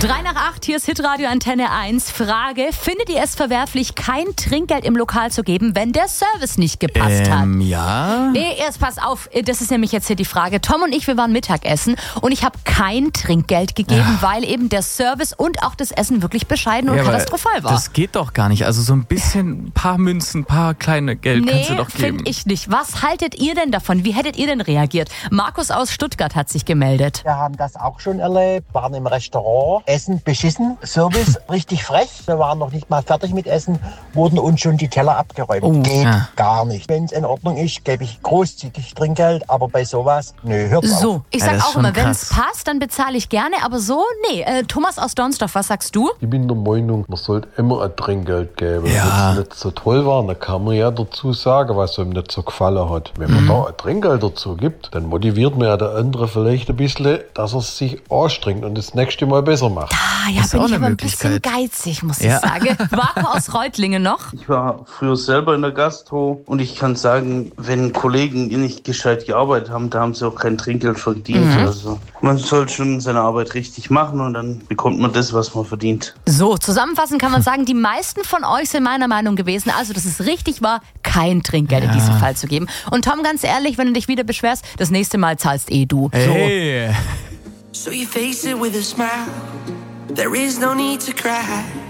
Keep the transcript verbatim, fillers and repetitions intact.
Drei nach acht, hier ist Hitradio Antenne eins. Frage, findet ihr es verwerflich, kein Trinkgeld im Lokal zu geben, wenn der Service nicht gepasst ähm, hat? ja. Nee, erst pass auf, das ist nämlich jetzt hier die Frage. Tom und ich, wir waren Mittagessen und ich habe kein Trinkgeld gegeben, Ja. weil eben der Service und auch das Essen wirklich bescheiden und Ja, aber katastrophal war. Das geht doch gar nicht. Also so ein bisschen, ein paar Münzen, ein paar kleine Geld Nee, kannst du doch geben. finde ich nicht. Was haltet ihr denn davon? Wie hättet ihr denn reagiert? Markus aus Stuttgart hat sich gemeldet. Wir haben das auch schon erlebt, waren im Restaurant, Essen beschissen, Service richtig frech. Wir waren noch nicht mal fertig mit Essen, wurden uns schon die Teller abgeräumt. Oh, Geht ja. gar nicht. Wenn es in Ordnung ist, gebe ich großzügig Trinkgeld, aber bei sowas, nö, hört auf. So, ich Ja, sag das ist auch schon immer, wenn es krass. passt, dann bezahle ich gerne, aber so, nee. Äh, Thomas aus Dornsdorf, was sagst du? Ich bin der Meinung, man sollte immer ein Trinkgeld geben. Ja. Wenn es nicht so toll war, dann kann man ja dazu sagen, was einem nicht so gefallen hat. Wenn man da ein Trinkgeld dazu gibt, dann motiviert man ja der andere vielleicht ein bisschen, dass er sich anstrengt und das nächste Mal besser macht. Ah, ja, Ist bin auch ich eine aber ein bisschen Möglichkeit. geizig, muss Ja. ich sagen. Marco aus Reutlingen noch. Ich war früher selber in der Gastro und ich kann sagen, wenn Kollegen nicht gescheit gearbeitet haben, da haben sie auch kein Trinkgeld verdient. Also man soll schon seine Arbeit richtig machen und dann bekommt man das, was man verdient. So, zusammenfassend kann man sagen, die meisten von euch sind meiner Meinung gewesen, also dass es richtig war, kein Trinkgeld in diesem Fall zu geben. Und Tom, ganz ehrlich, wenn du dich wieder beschwerst, das nächste Mal zahlst eh du. Hey. So you face it with a smile. There is no need to cry.